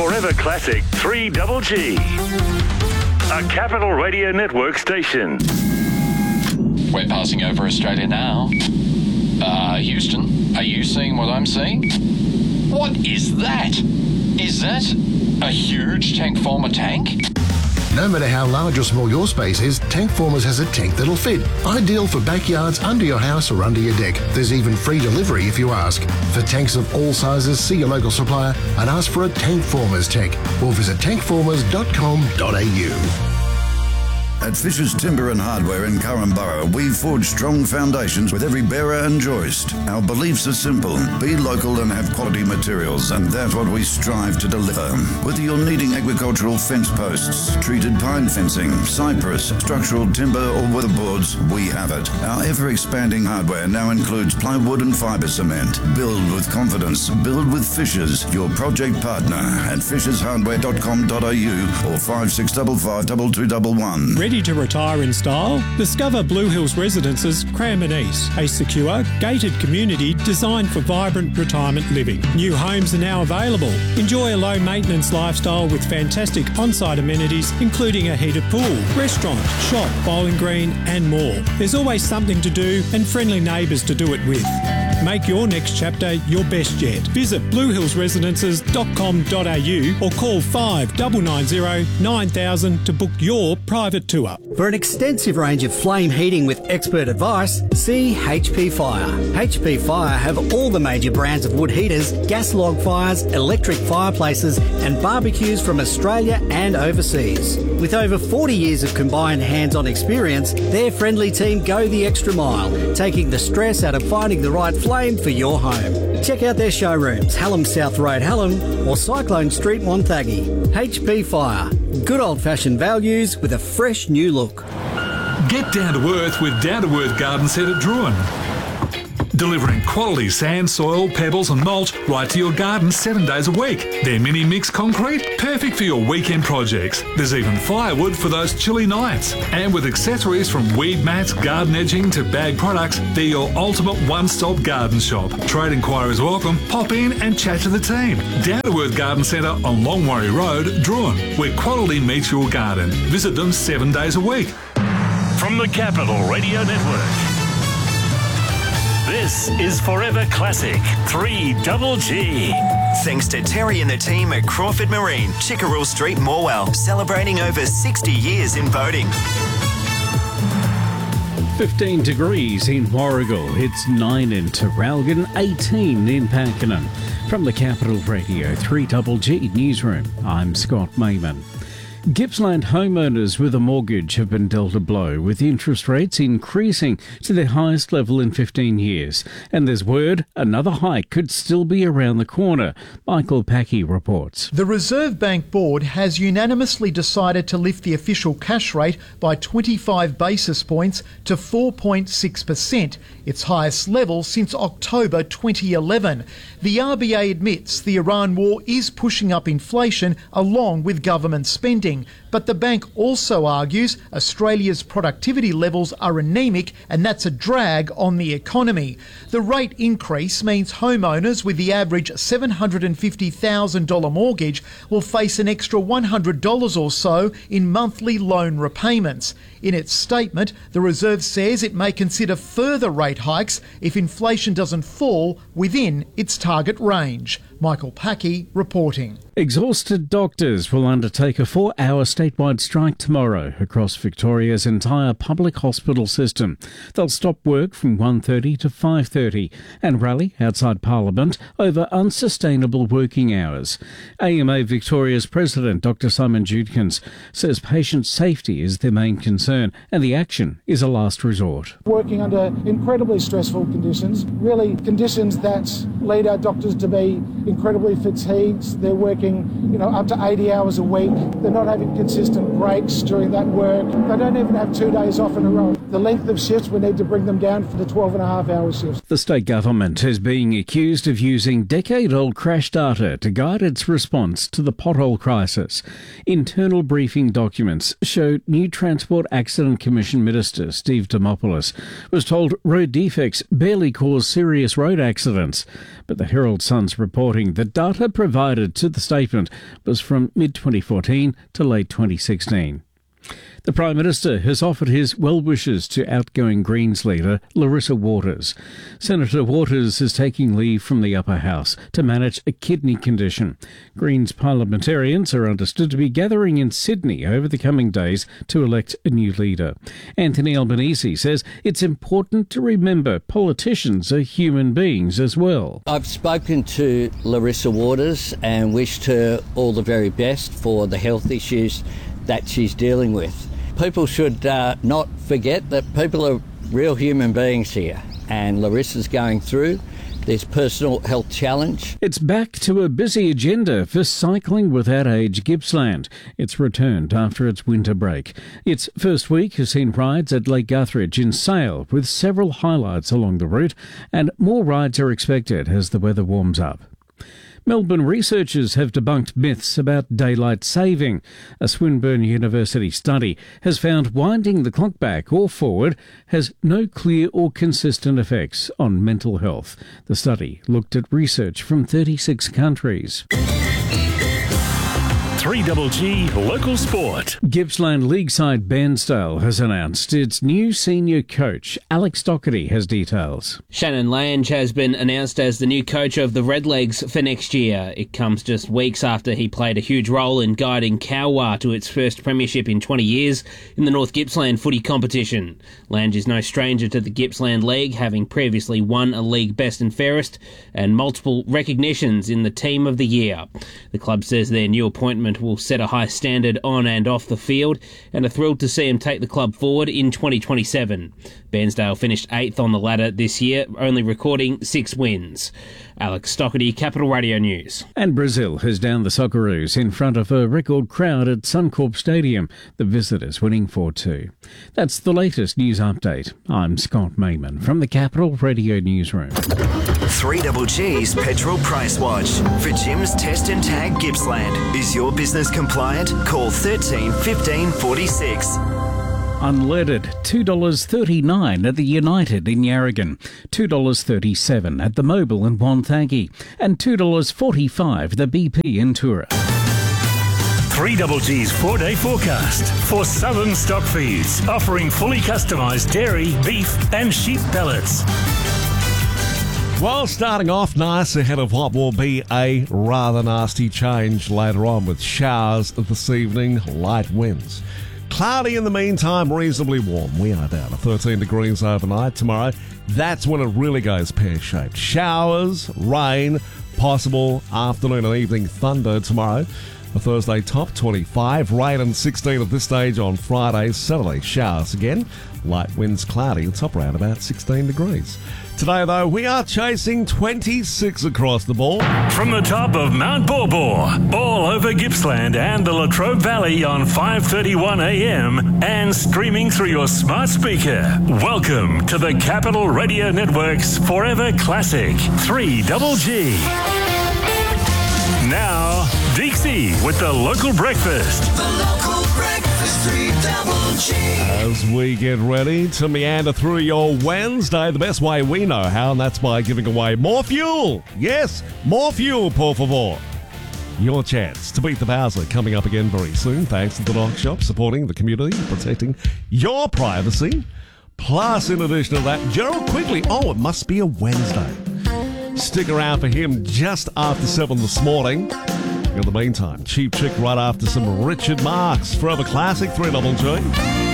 Forever Classic 3GG. A Capital Radio Network station. We're passing over Australia now. Houston, are you seeing what I'm seeing? What is that? Is that a huge Tankformer tank? No matter how large or small your space is, Tankformers has a tank that'll fit. Ideal for backyards, under your house or under your deck. There's even free delivery if you ask. For tanks of all sizes, see your local supplier and ask for a Tankformers tank or visit tankformers.com.au. At Fisher's Timber and Hardware in Curramborough, we forge strong foundations with every bearer and joist. Our beliefs are simple. Be local and have quality materials, and that's what we strive to deliver. Whether you're needing agricultural fence posts, treated pine fencing, cypress, structural timber or weatherboards, we have it. Our ever-expanding hardware now includes plywood and fibre cement. Build with confidence. Build with Fishers, your project partner at fishershardware.com.au or 5655 2211. Ready to retire in style? Discover Blue Hills Residences Cranbourne East, a secure, gated community designed for vibrant retirement living. New homes are now available. Enjoy a low-maintenance lifestyle with fantastic on-site amenities, including a heated pool, restaurant, shop, bowling green and more. There's always something to do and friendly neighbours to do it with. Make your next chapter your best yet. Visit bluehillsresidences.com.au or call 5990 9000 to book your private tour. For an extensive range of flame heating with expert advice, see HP Fire. HP Fire have all the major brands of wood heaters, gas log fires, electric fireplaces and barbecues from Australia and overseas. With over 40 years of combined hands-on experience, their friendly team go the extra mile, taking the stress out of finding the right flame for your home. Check out their showrooms, Hallam South Road, Hallam or Cyclone Street, Wonthaggi. HP Fire. Good old-fashioned values with a fresh new look. Get down to earth with Down to Earth Garden Set at Druin. Delivering quality sand, soil, pebbles and mulch right to your garden 7 days a week. Their mini mix concrete, perfect for your weekend projects. There's even firewood for those chilly nights. And with accessories from weed mats, garden edging to bag products, they're your ultimate one-stop garden shop. Trade inquiries welcome. Pop in and chat to the team. Down to Earth Garden Centre on Longwarry Road, Druin, where quality meets your garden. Visit them 7 days a week. From the Capital Radio Network, this is Forever Classic 3GG. Thanks to Terry and the team at Crawford Marine, Chickerell Street, Morwell, celebrating over 60 years in boating. 15 degrees in Warragul, it's 9 in Traralgon, 18 in Pakenham. From the Capital Radio 3GG Newsroom, I'm Scott Mayman. Gippsland homeowners with a mortgage have been dealt a blow, with interest rates increasing to their highest level in 15 years. And there's word another hike could still be around the corner. Michael Packy reports. The Reserve Bank Board has unanimously decided to lift the official cash rate by 25 basis points to 4.6%, its highest level since October 2011. The RBA admits the Iran war is pushing up inflation along with government spending. But the bank also argues Australia's productivity levels are anemic and that's a drag on the economy. The rate increase means homeowners with the average $750,000 mortgage will face an extra $100 or so in monthly loan repayments. In its statement, the Reserve says it may consider further rate hikes if inflation doesn't fall within its target range. Michael Packy reporting. Exhausted doctors will undertake a 4-hour statewide strike tomorrow across Victoria's entire public hospital system. They'll stop work from 1:30 to 5:30 and rally outside Parliament over unsustainable working hours. AMA Victoria's President Dr Simon Judkins says patient safety is their main concern and the action is a last resort. Working under incredibly stressful conditions, really conditions that lead our doctors to be incredibly fatigued. They're working, up to 80 hours a week. They're not having consistent breaks during that work. They don't even have 2 days off in a row. the length of shifts, we need to bring them down for the 12.5-hour shifts. The state government is being accused of using decade-old crash data to guide its response to the pothole crisis. Internal briefing documents show new Transport Accident Commission Minister Steve Dimopoulos was told road defects barely cause serious road accidents. But the Herald Sun's reporting that data provided to the statement was from mid-2014 to late 2016. The Prime Minister has offered his well wishes to outgoing Greens leader Larissa Waters. Senator Waters is taking leave from the upper house to manage a kidney condition. Greens parliamentarians are understood to be gathering in Sydney over the coming days to elect a new leader. Anthony Albanese says it's important to remember politicians are human beings as well. I've spoken to Larissa Waters and wished her all the very best for the health issues that she's dealing with. People should not forget that people are real human beings here, and Larissa's going through this personal health challenge. It's back to a busy agenda for Cycling Without Age Gippsland. It's returned after its winter break. Its first week has seen rides at Lake Guthridge in Sale, with several highlights along the route, and more rides are expected as the weather warms up. Melbourne researchers have debunked myths about daylight saving. A Swinburne University study has found winding the clock back or forward has no clear or consistent effects on mental health. The study looked at research from 36 countries. 3GG Local Sport. Gippsland League side Bairnsdale has announced its new senior coach. Alex Doherty has details. Shannon Lange has been announced as the new coach of the Redlegs for next year. It comes just weeks after he played a huge role in guiding Kauwa to its first premiership in 20 years in the North Gippsland footy competition. Lange is no stranger to the Gippsland League, having previously won a league best and fairest and multiple recognitions in the Team of the Year. The club says their new appointment will set a high standard on and off the field and are thrilled to see him take the club forward in 2027. Bairnsdale finished 8th on the ladder this year, only recording 6 wins. Alex Doherty, Capital Radio News. And Brazil has downed the Socceroos in front of a record crowd at Suncorp Stadium, the visitors winning 4-2. That's the latest news update. I'm Scott Mayman from the Capital Radio Newsroom. 3GG's Petrol Price Watch. For Jim's Test and Tag Gippsland. Is your business compliant? Call 13 15 46. Unleaded, $2.39 at the United in Yarragon, $2.37 at the Mobil in Wonthaggi, and $2.45 the BP in Tura. 3GG's 4-day forecast for Southern Stock Feeds, offering fully customised dairy, beef and sheep pellets. Well, starting off nice ahead of what will be a rather nasty change later on with showers this evening, light winds. Cloudy in the meantime, reasonably warm. We are down to 13 degrees overnight. Tomorrow, that's when it really goes pear-shaped. Showers, rain, possible afternoon and evening thunder tomorrow. The Thursday top 25, rain and 16 at this stage on Friday. Saturday showers again. Light winds, cloudy, top around about 16 degrees. Today, though, we are chasing 26 across the board. From the top of Mount Borbor, all over Gippsland and the Latrobe Valley on 5:31 a.m. and streaming through your smart speaker. Welcome to the Capital Radio Network's Forever Classic 3GG. Now, Dixie with the local breakfast. The local breakfast 3GG. As we get ready to meander through your Wednesday, the best way we know how, and that's by giving away more fuel. Yes, more fuel, por favor. Your chance to beat the Bowser coming up again very soon, thanks to the Dock Shop, supporting the community, protecting your privacy. Plus, in addition to that, Gerald Quigley. Oh, it must be a Wednesday. Stick around for him just after 7 this morning. In the meantime, Cheap Chick right after some Richard Marx. Forever Classic 3GG.